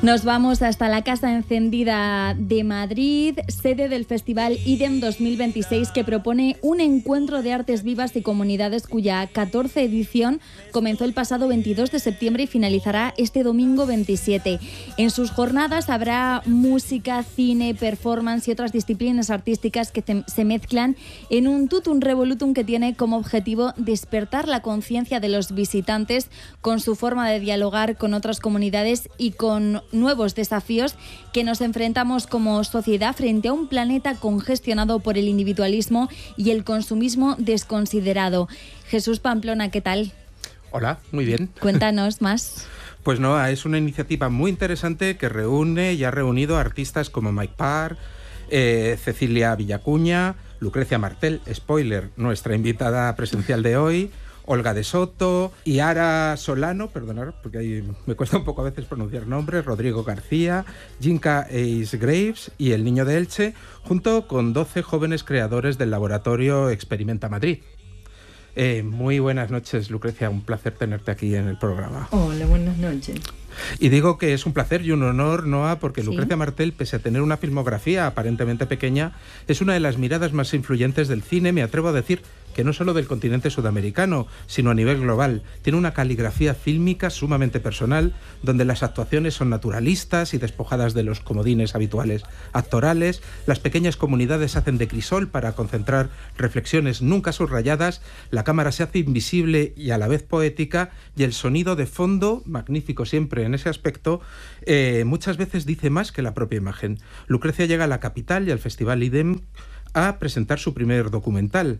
Nos vamos hasta la Casa Encendida de Madrid, sede del Festival IDEM 2026, que propone un encuentro de artes vivas y comunidades cuya 14ª edición comenzó el pasado 22 de septiembre y finalizará este domingo 27. En sus jornadas habrá música, cine, performance y otras disciplinas artísticas que se mezclan en un totum revolutum que tiene como objetivo despertar la conciencia de los visitantes con su forma de dialogar con otras comunidades y con nuevos desafíos que nos enfrentamos como sociedad frente a un planeta congestionado por el individualismo y el consumismo desconsiderado. Jesús Pamplona, ¿qué tal? Hola, muy bien. Cuéntanos más. Pues no, es una iniciativa muy interesante que reúne y ha reunido a artistas como Mike Parr, Cecilia Villacuña, Lucrecia Martel, spoiler, nuestra invitada presencial de hoy, Olga de Soto, Yara Solano, perdonad, porque ahí me cuesta un poco a veces pronunciar nombres, Rodrigo García, Jinka Ace Graves y El Niño de Elche, junto con 12 jóvenes creadores del laboratorio Experimenta Madrid. Muy buenas noches, Lucrecia, un placer tenerte aquí en el programa. Hola, buenas noches. Y digo que es un placer y un honor, Noa, porque ¿Sí? Lucrecia Martel, pese a tener una filmografía aparentemente pequeña, es una de las miradas más influyentes del cine, me atrevo a decir que no solo del continente sudamericano, sino a nivel global. Tiene una caligrafía fílmica sumamente personal, donde las actuaciones son naturalistas y despojadas de los comodines habituales actorales. Las pequeñas comunidades hacen de crisol para concentrar reflexiones nunca subrayadas. La cámara se hace invisible y a la vez poética, y el sonido de fondo, magnífico siempre en ese aspecto, muchas veces dice más que la propia imagen. Lucrecia llega a la capital y al Festival IDEM a presentar su primer documental.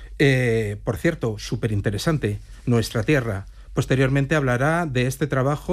Por cierto, súper interesante, Nuestra Tierra. Posteriormente hablará de este trabajo